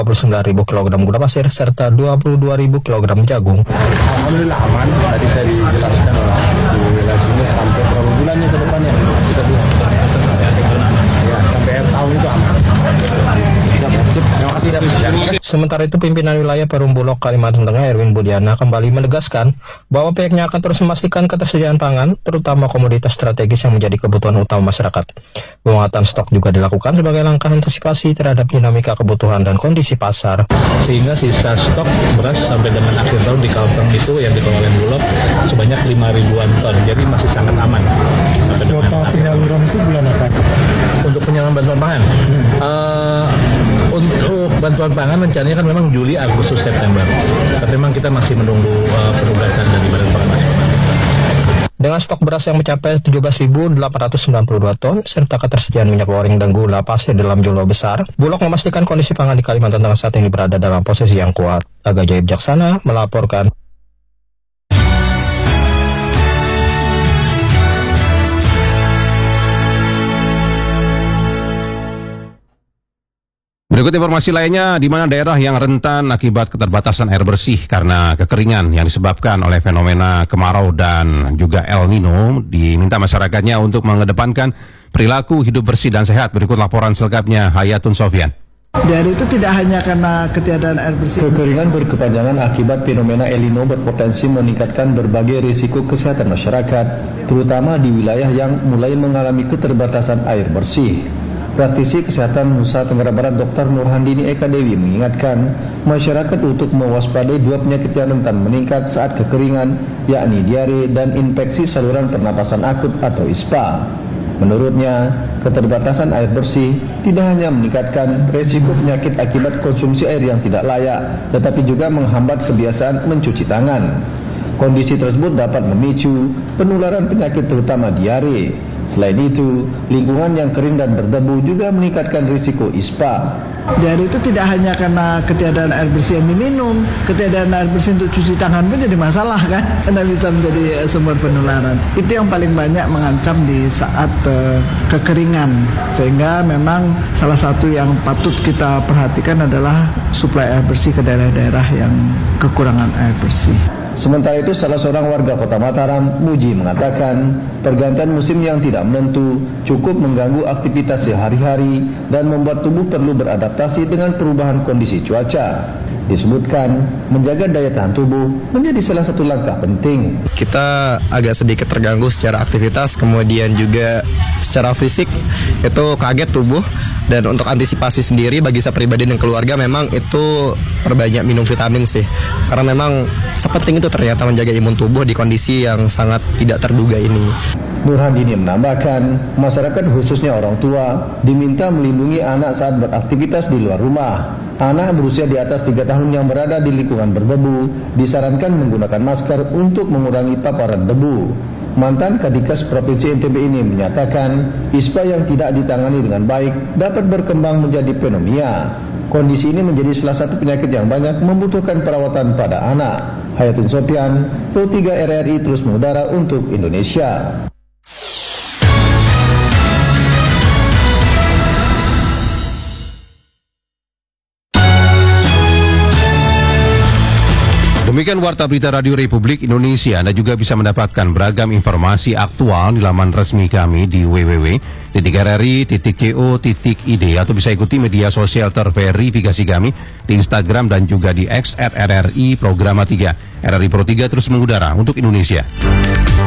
29.000 kg gula pasir serta 22.000 kg jagung. Alhamdulillah aman. Tadi saya dijelaskan di wilayah sini sampai berapa bulan nih ke depannya? Kita bilang. Ya, sampai akhir tahun itu aman. Terima kasih dari Sementara itu, pimpinan wilayah Perum Bulog, Kalimantan Tengah, Erwin Budiana, kembali menegaskan bahwa pihaknya akan terus memastikan ketersediaan pangan, terutama komoditas strategis yang menjadi kebutuhan utama masyarakat. Penguatan stok juga dilakukan sebagai langkah antisipasi terhadap dinamika kebutuhan dan kondisi pasar. Sehingga sisa stok beras sampai dengan akhir tahun di Kalteng itu yang dikelola oleh Bulog sebanyak 5.000-an ton, jadi masih sangat aman. Total penyaluran itu bulan apa? Untuk penyaluran bantuan pangan, untuk bantuan pangan rencananya kan memang Juli, Agustus, September. Tapi memang kita masih menunggu penugasan dari Badan Pangan Nasional. Dengan stok beras yang mencapai 17.892 ton, serta ketersediaan minyak goreng dan gula pasir dalam jumlah besar, Bulog memastikan kondisi pangan di Kalimantan Tengah saat ini berada dalam posisi yang kuat. Aga Jaib Jaksana melaporkan. Berikut informasi lainnya, di mana daerah yang rentan akibat keterbatasan air bersih karena kekeringan yang disebabkan oleh fenomena kemarau dan juga El Nino, diminta masyarakatnya untuk mengedepankan perilaku hidup bersih dan sehat. Berikut laporan selengkapnya Hayatun Sofyan. Dari itu tidak hanya karena ketiadaan air bersih. Kekeringan berkepanjangan akibat fenomena El Nino berpotensi meningkatkan berbagai risiko kesehatan masyarakat, terutama di wilayah yang mulai mengalami keterbatasan air bersih. Praktisi Kesehatan Nusa Tenggara Barat Dr. Nurhandini Eka Dewi mengingatkan masyarakat untuk mewaspadai dua penyakit yang rentan meningkat saat kekeringan, yakni diare dan infeksi saluran pernapasan akut atau ISPA. Menurutnya, keterbatasan air bersih tidak hanya meningkatkan resiko penyakit akibat konsumsi air yang tidak layak, tetapi juga menghambat kebiasaan mencuci tangan. Kondisi tersebut dapat memicu penularan penyakit terutama diare. Selain itu, lingkungan yang kering dan berdebu juga meningkatkan risiko ISPA. Dari itu tidak hanya karena ketiadaan air bersih yang diminum, ketiadaan air bersih untuk cuci tangan pun jadi masalah kan, karena bisa menjadi sumber penularan. Itu yang paling banyak mengancam di saat kekeringan. Sehingga memang salah satu yang patut kita perhatikan adalah suplai air bersih ke daerah-daerah yang kekurangan air bersih. Sementara itu, salah seorang warga Kota Mataram, Muji, mengatakan pergantian musim yang tidak menentu cukup mengganggu aktivitas sehari-hari dan membuat tubuh perlu beradaptasi dengan perubahan kondisi cuaca. Disebutkan, menjaga daya tahan tubuh menjadi salah satu langkah penting. Kita agak sedikit terganggu secara aktivitas, kemudian juga secara fisik itu kaget tubuh. Dan untuk antisipasi sendiri bagi saya pribadi dan keluarga memang itu perbanyak minum vitamin sih. Karena memang sepenting itu ternyata menjaga imun tubuh di kondisi yang sangat tidak terduga ini. Nurhandini menambahkan, masyarakat khususnya orang tua diminta melindungi anak saat beraktivitas di luar rumah. Anak berusia di atas 3 tahun yang berada di lingkungan berdebu disarankan menggunakan masker untuk mengurangi paparan debu. Mantan Kadikes Provinsi NTB ini menyatakan ISPA yang tidak ditangani dengan baik dapat berkembang menjadi pneumonia. Kondisi ini menjadi salah satu penyakit yang banyak membutuhkan perawatan pada anak. Hayatun Sofyan, Pro 3 RRI terus mengudara untuk Indonesia. Demikian Warta Berita Radio Republik Indonesia. Anda juga bisa mendapatkan beragam informasi aktual di laman resmi kami di www.rri.co.id atau bisa ikuti media sosial terverifikasi kami di Instagram dan juga di X @RRI Programa 3. RRI Pro 3 terus mengudara untuk Indonesia.